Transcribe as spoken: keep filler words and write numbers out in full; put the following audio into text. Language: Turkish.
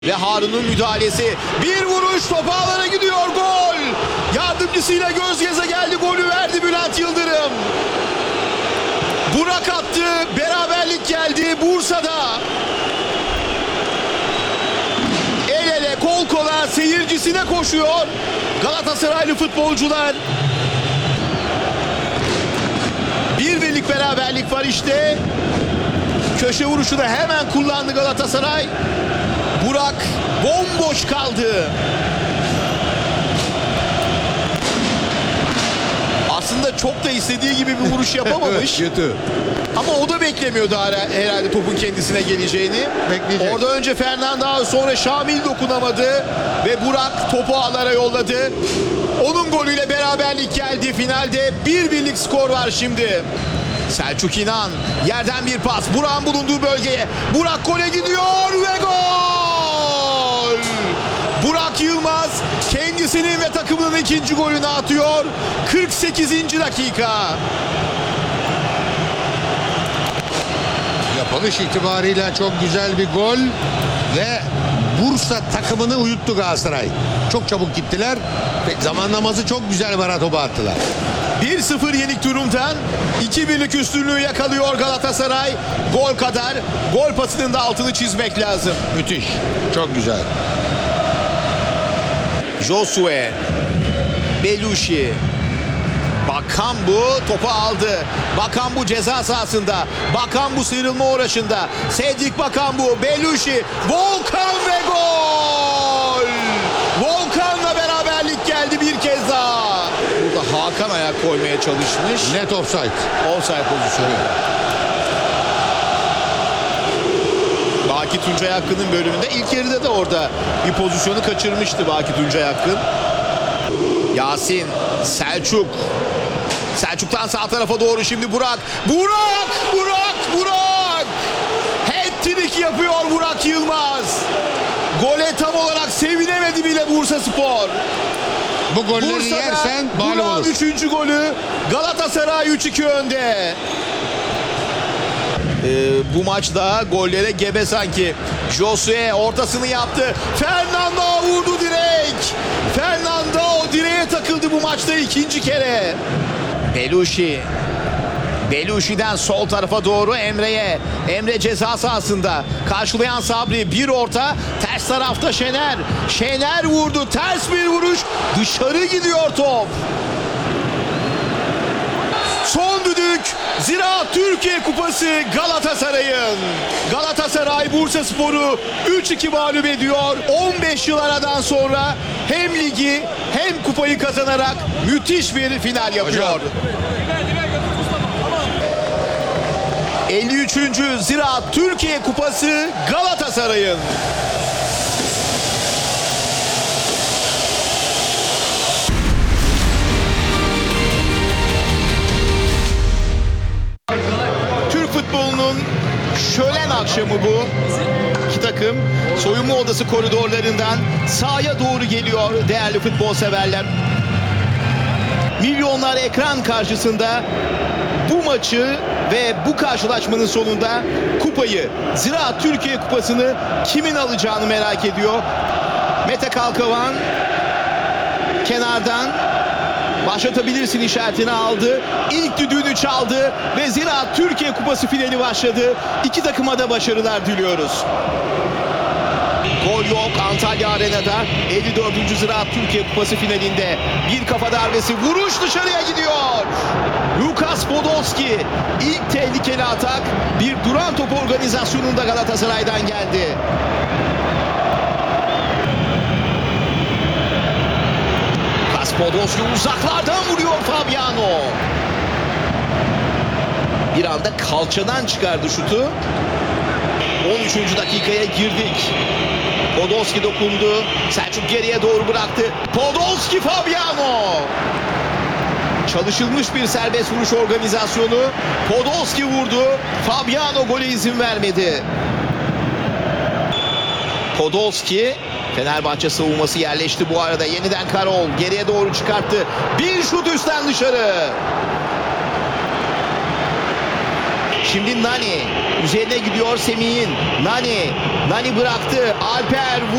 Ve Harun'un müdahalesi. Bir vuruş, top ağlara gidiyor, gol. Yardımcısıyla göz göze geldi, golü verdi Bülent Yıldırım. Burak attı, beraberlik geldi Bursa'da. El ele, kol kola seyircisine koşuyor Galatasaraylı futbolcular. Bir birlik beraberlik var işte. Köşe vuruşu da hemen kullandı Galatasaray. Burak bomboş kaldı. Aslında çok da istediği gibi bir vuruş yapamamış. Kötü. Ama o da beklemiyordu herhalde topun kendisine geleceğini. Bekleyecek. Orada önce Fernando, sonra Şamil dokunamadı. Ve Burak topu ağlara yolladı. Onun golüyle beraberlik geldi. Finalde bir birlik skor var şimdi. Selçuk İnan yerden bir pas. Burak'ın bulunduğu bölgeye. Burak gole gidiyor ve gol! Burak Yılmaz kendisinin ve takımının ikinci golünü atıyor. kırk sekizinci dakika. Yapılış itibarıyla çok güzel bir gol ve Bursa takımını uyuttu Galatasaray. Çok çabuk gittiler ve zamanlaması çok güzel, bana topu attılar. bir sıfır yenik durumdan iki birlik üstünlüğü yakalıyor Galatasaray. Gol kadar, gol pasının da altını çizmek lazım. Müthiş. Çok güzel. Josue, Belushi, Bakambu topu aldı. Bakambu ceza sahasında. Bakambu sıyrılma uğraşında. Cedric Bakambu, Belushi, Volkan ve gol! Volkan'la beraberlik geldi bir kez daha. Burada Hakan ayak koymaya çalışmış. Net offside. Offside pozisyonu. Baki Tuncay Hakkı'nın bölümünde ilk yarıda da orada bir pozisyonu kaçırmıştı Baki Tuncay Hakkı. Yasin, Selçuk. Selçuk'tan sağ tarafa doğru şimdi Burak. Burak! Burak! Burak! Hat-trick yapıyor Burak Yılmaz. Gole tam olarak sevinemedi bile Bursaspor. Bu golleri Bursa'da yersen bal Burak'ın olur. üçüncü golü. Galatasaray üç iki önde. Ee, bu maçta gollere gebe sanki. Josue ortasını yaptı. Fernando vurdu direkt. Fernando direğe takıldı bu maçta ikinci kere. Belushi. Belushi'den sol tarafa doğru Emre'ye. Emre ceza sahasında. Karşılayan Sabri, bir orta. Ters tarafta Şener. Şener vurdu. Ters bir vuruş. Dışarı gidiyor top. Son düdük Ziraat Türkiye Kupası Galatasaray'ın. Galatasaray Bursaspor'u üç iki mağlup ediyor. on beş yıl aradan sonra hem ligi hem kupayı kazanarak müthiş bir final yapıyor. Hocam. elli üçüncü Ziraat Türkiye Kupası Galatasaray'ın. Türk futbolunun şölen akşamı bu. İki takım soyunma odası koridorlarından sahaya doğru geliyor değerli futbol severler. Milyonlar ekran karşısında bu maçı ve bu karşılaşmanın sonunda kupayı, Ziraat Türkiye Kupası'nı kimin alacağını merak ediyor. Mete Kalkavan kenardan başlatabilirsin işaretini aldı. İlk düdüğünü çaldı ve Ziraat Türkiye Kupası finali başladı. İki takıma da başarılar diliyoruz. Gol yok Antalya Arena'da. elli dördüncü Ziraat Türkiye Kupası finalinde bir kafa darbesi, vuruş dışarıya gidiyor. Lukas Podolski, ilk tehlikeli atak bir duran top organizasyonunda Galatasaray'dan geldi. Lukas Podolski uzaklardan vuruyor Fabiano. Bir anda kalçadan çıkardı şutu. on üçüncü dakikaya girdik. Podolski dokundu. Selçuk geriye doğru bıraktı. Podolski, Fabiano. Çalışılmış bir serbest vuruş organizasyonu. Podolski vurdu. Fabiano gole izin vermedi. Podolski, Fenerbahçe savunması yerleşti bu arada. Yeniden Karol geriye doğru çıkarttı. Bir şut üstten dışarı. Şimdi Nani üzerine gidiyor Semih'in. Nani. Nani bıraktı. Alper